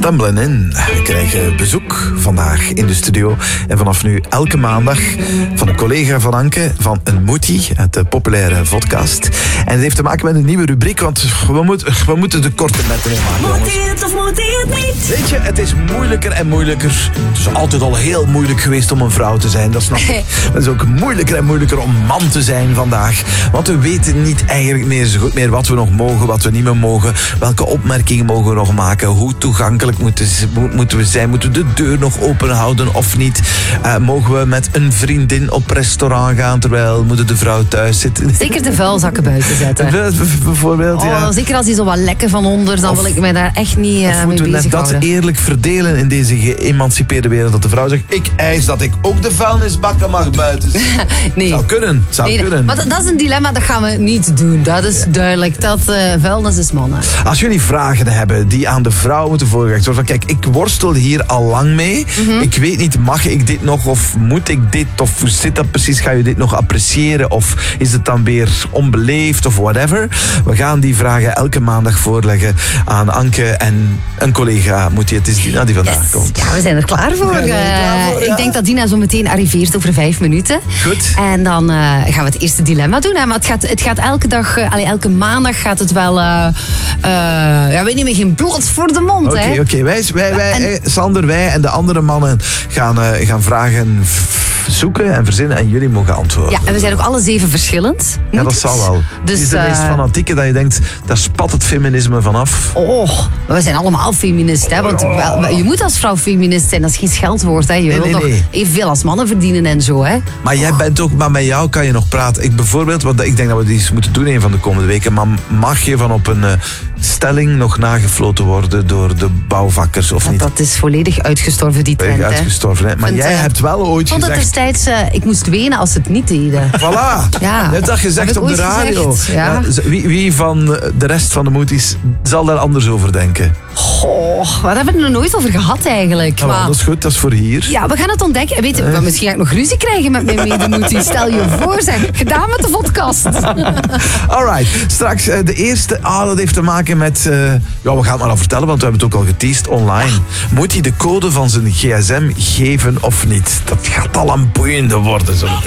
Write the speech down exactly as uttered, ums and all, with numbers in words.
Tumbling In. We krijgen bezoek vandaag in de studio. En vanaf nu elke maandag van een collega van Anke, van een Moetie, uit de populaire podcast. En het heeft te maken met een nieuwe rubriek, want we, moet, we moeten de korte metten maken. Moet hij het of moet hij het niet? Weet je, het is moeilijker en moeilijker. Het is altijd al heel moeilijk geweest om een vrouw te zijn, dat snap ik. Het is ook moeilijker en moeilijker om man te zijn vandaag. Want we weten niet eigenlijk meer zo goed meer wat we nog mogen, wat we niet meer mogen. Welke opmerkingen mogen we nog maken? Hoe toegankelijk moeten, moeten we zijn? Moeten we de deur nog open houden of niet? Uh, mogen we met een vriendin op restaurant gaan terwijl moeten de vrouw thuis zitten? Zeker de vuilzakken buiten zetten. Bijvoorbeeld, ja. Oh, zeker als die zo wat lekken van onder, dan Of, wil ik mij daar echt niet uh, mee moeten we net dat bezighouden. eerlijk verdelen in deze geëmancipeerde wereld? Dat de vrouw zegt, ik eis dat ik ook de vuilnisbakken mag buiten zitten. Nee. Zou kunnen, zou Nee, kunnen. maar dat, dat is een dilemma, dat gaan we niet doen. Dat is duidelijk. Dat uh, vuilnis is mannen. Als jullie vragen hebben die aan de vrouw moeten voorgelegd worden, van kijk, ik worstel hier al lang mee. Mm-hmm. Ik weet niet, mag ik dit nog of moet ik dit? Of hoe zit dat precies? Ga je dit nog appreciëren? Of is het dan weer onbeleefd of whatever? We gaan die vragen elke maandag voorleggen aan Anke en een collega. Moet je, het is Dina die vandaag Yes. komt. Ja, we zijn er klaar voor. Ja, we zijn er klaar voor, Uh, ja. Ik denk dat Dina zo meteen arriveert over vijf minuten. Goed. En dan uh, gaan we het eerste dilemma doen. Hè? Maar het gaat, het gaat elke dag, uh, allee, elke maandag gaat het wel... Uh, uh, ja, weet niet meer, geen blad voor de mond. Oké, hè? oké. Okay. Wij, wij, wij En- eh, Sander, wij en de andere mannen gaan, uh, gaan vragen f- zoeken en verzinnen en jullie mogen antwoorden. Ja, en we zijn ook alle zeven verschillend. Ja, Moet dat het? zal wel. Dus, het is de uh, meest fanatieke dat je denkt, daar spat het feminisme vanaf. Oh, we zijn allemaal feminist. Hè? Want wel, je moet als vrouw feminist zijn, dat is geen scheldwoord. Hè? Je Nee, wilt nee, toch nee. evenveel als mannen verdienen en zo. Hè? Maar jij bent ook, maar met jou kan je nog praten. Ik bijvoorbeeld, want ik denk dat we die eens moeten doen een van de komende weken. Maar mag je van op een uh, stelling nog nagefloten worden door de bouwvakkers of Dat, niet? dat is volledig uitgestorven, die trend. Hè? Uitgestorven, hè? Maar Vind, jij uh, hebt wel ooit Ik vond het gezegd... destijds, uh, ik moest wenen als ze het niet deden. Voilà, Ja. je hebt dat gezegd Heb ik op de ooit radio. gezegd, ja. z- wie, wie van de rest van de Moeties zal daar anders over denken? Goh, waar hebben we er nog nooit over gehad eigenlijk? Nou, Maar- dat is goed, dat is voor hier. Ja, we gaan het ontdekken. En weet je, maar misschien ga ik nog ruzie krijgen met mijn medemoetie. Stel je voor, zeg. Gedaan met de podcast. Alright, straks uh, de eerste. Ah, dat heeft te maken met... Uh, ja, we gaan het maar al vertellen, want we hebben het ook al geteased online. Moet hij de code van zijn gsm geven of niet? Dat gaat al een boeiende worden zo meteen.